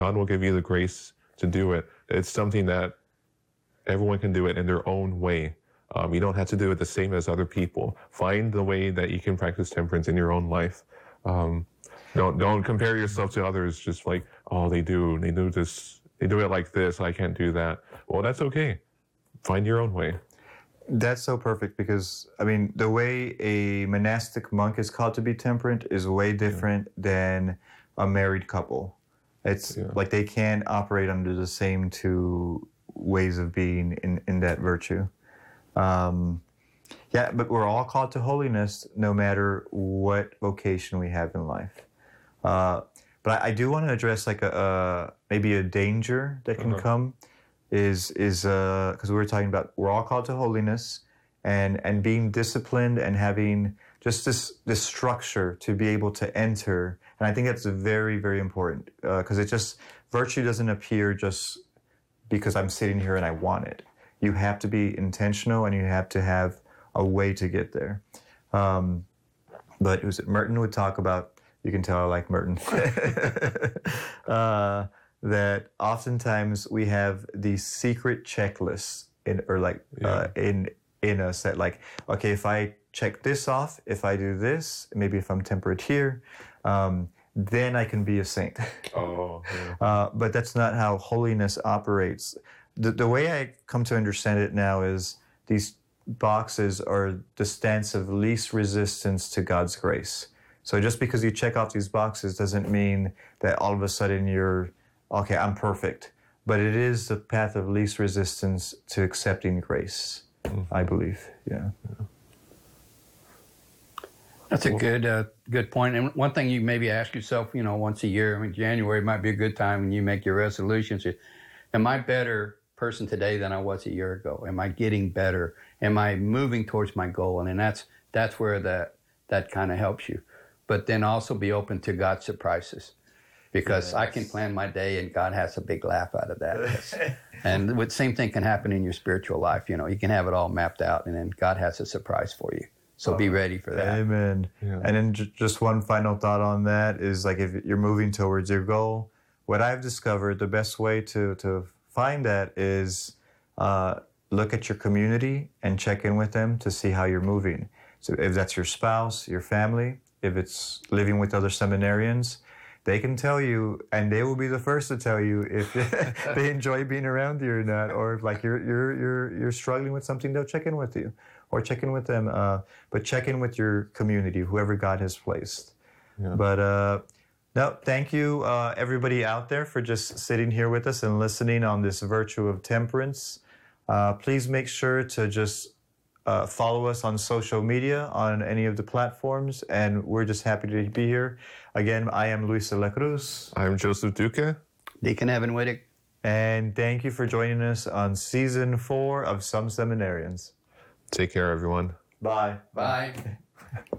God will give you the grace to do it. It's something that everyone can do it in their own way. You don't have to do it the same as other people. Find the way that you can practice temperance in your own life. Don't compare yourself to others. Just like, oh, they do this, they do it like this. I can't do that. Well, that's okay. Find your own way. That's so perfect because, I mean, the way a monastic monk is called to be temperate is way different than a married couple. It's like they can't operate under the same two ways of being in that virtue. But we're all called to holiness no matter what vocation we have in life. But I do want to address like maybe a danger that can come is because we were talking about we're all called to holiness and being disciplined and having just this structure to be able to enter. And I think that's very, very important because virtue doesn't appear just because I'm sitting here and I want it. You have to be intentional and you have to have a way to get there. But it was Merton would talk about, you can tell I like Merton, that oftentimes we have these secret checklists in us that like, okay, if I check this off, if I do this, maybe if I'm temperate here, then I can be a saint. But that's not how holiness operates. The way I come to understand it now is these boxes are the stance of least resistance to God's grace. So just because you check off these boxes doesn't mean that all of a sudden you're, okay, I'm perfect. But it is the path of least resistance to accepting grace, I believe. Yeah. That's a good point. And one thing you maybe ask yourself, once a year, I mean, January might be a good time when you make your resolutions. Am I a better person today than I was a year ago? Am I getting better? Am I moving towards my goal? And then that's where that kind of helps you. But then also be open to God's surprises. Because I can plan my day and God has a big laugh out of that. And the same thing can happen in your spiritual life. You can have it all mapped out and then God has a surprise for you. So be ready for that. Amen. Yeah. And then just one final thought on that is like if you're moving towards your goal, what I've discovered, the best way to find that is look at your community and check in with them to see how you're moving. So if that's your spouse, your family, if it's living with other seminarians, they can tell you, and they will be the first to tell you if they enjoy being around you or not, or if like you're struggling with something, they'll check in with you, or check in with them. But check in with your community, whoever God has placed. Yeah. But no, thank you everybody out there for just sitting here with us and listening on this virtue of temperance. Please make sure to just follow us on social media on any of the platforms, and we're just happy to be here. Again, I am Luis de la Cruz. I'm Joseph Duque. Deacon Evan Wittick. And thank you for joining us on Season 4 of Some Seminarians. Take care, everyone. Bye. Bye.